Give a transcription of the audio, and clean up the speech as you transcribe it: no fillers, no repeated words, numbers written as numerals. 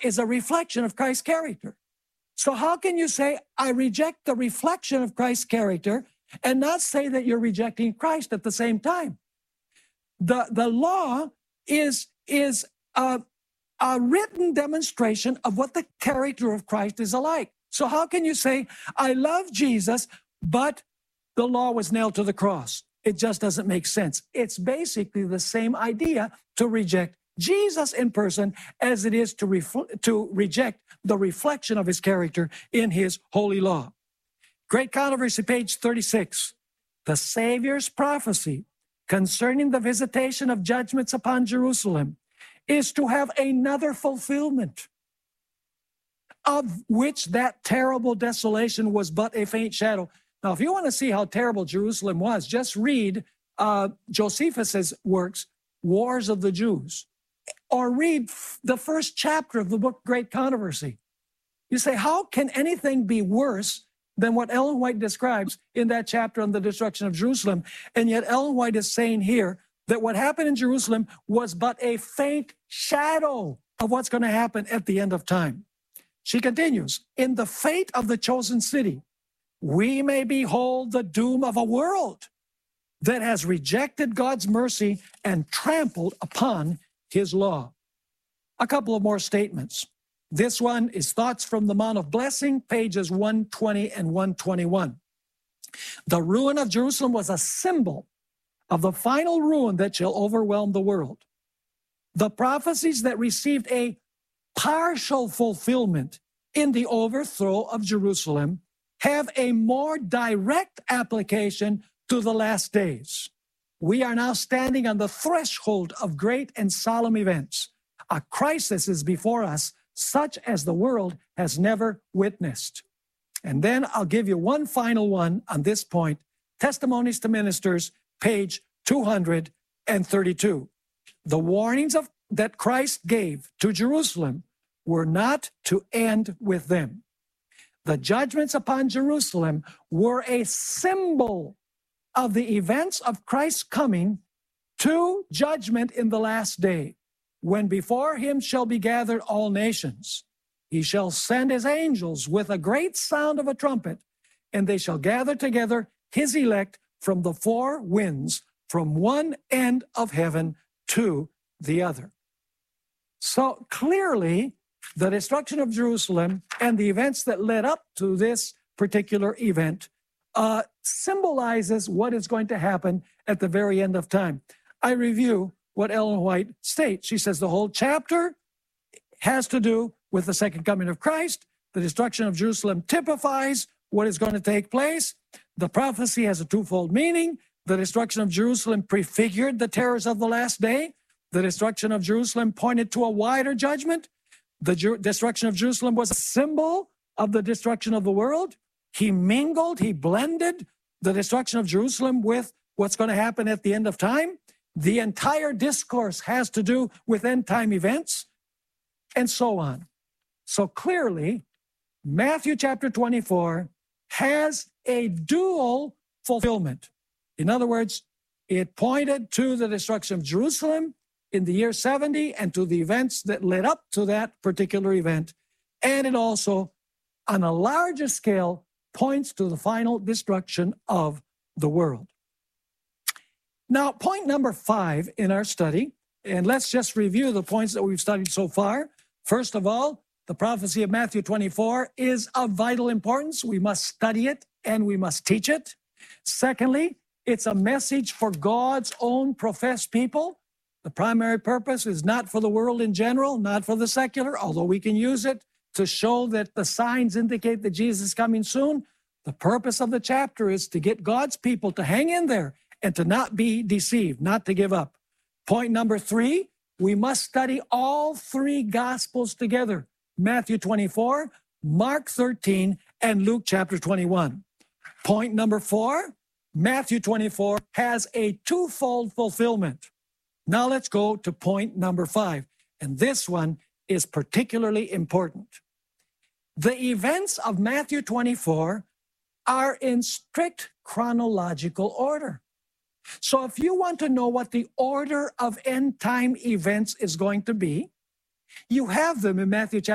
is a reflection of Christ's character. So how can you say, I reject the reflection of Christ's character and not say that you're rejecting Christ at the same time? The law is a written demonstration of what the character of Christ is alike. So how can you say, I love Jesus, but the law was nailed to the cross? It just doesn't make sense. It's basically the same idea to reject Jesus in person as it is to reject the reflection of his character in his holy law. Great Controversy, page 36. The Savior's prophecy concerning the visitation of judgments upon Jerusalem is to have another fulfillment, of which that terrible desolation was but a faint shadow. Now, if you want to see how terrible Jerusalem was, just read Josephus's works, Wars of the Jews, or read the first chapter of the book Great Controversy. You say, how can anything be worse than what Ellen White describes in that chapter on the destruction of Jerusalem? And yet Ellen White is saying here that what happened in Jerusalem was but a faint shadow of what's going to happen at the end of time. She continues, in the fate of the chosen city, we may behold the doom of a world that has rejected God's mercy and trampled upon his law. A couple of more statements. This one is Thoughts from the Mount of Blessing, pages 120 and 121. The ruin of Jerusalem was a symbol of the final ruin that shall overwhelm the world. The prophecies that received a partial fulfillment in the overthrow of Jerusalem have a more direct application to the last days. We are now standing on the threshold of great and solemn events. A crisis is before us, such as the world has never witnessed. And then I'll give you one final one on this point. Testimonies to Ministers, page 232. The warnings that Christ gave to Jerusalem were not to end with them. The judgments upon Jerusalem were a symbol of the events of Christ's coming to judgment in the last day, when before him shall be gathered all nations. He shall send his angels with a great sound of a trumpet, and they shall gather together his elect from the four winds, from one end of heaven to the other. So clearly, the destruction of Jerusalem and the events that led up to this particular event symbolizes what is going to happen at the very end of time. I review what Ellen White states. She says the whole chapter has to do with the second coming of Christ. The destruction of Jerusalem typifies what is going to take place. The prophecy has a twofold meaning. The destruction of Jerusalem prefigured the terrors of the last day. The destruction of Jerusalem pointed to a wider judgment. The destruction of Jerusalem was a symbol of the destruction of the world. He mingled, he blended the destruction of Jerusalem with what's going to happen at the end of time. The entire discourse has to do with end time events, and so on. So clearly, Matthew chapter 24 has a dual fulfillment. In other words, it pointed to the destruction of Jerusalem in the year 70 and to the events that led up to that particular event. And it also, on a larger scale, points to the final destruction of the world. Now, point number 5 in our study, and let's just review the points that we've studied so far. First of all, the prophecy of Matthew 24 is of vital importance. We must study it and we must teach it. Secondly, it's a message for God's own professed people. The primary purpose is not for the world in general, not for the secular, although we can use it to show that the signs indicate that Jesus is coming soon. The purpose of the chapter is to get God's people to hang in there and to not be deceived, not to give up. Point number 3, we must study all 3 Gospels together: Matthew 24, Mark 13, and Luke chapter 21. Point number 4, Matthew 24 has a twofold fulfillment. Now let's go to point number 5, and this one is particularly important. The events of Matthew 24 are in strict chronological order. So if you want to know what the order of end time events is going to be, you have them in Matthew chapter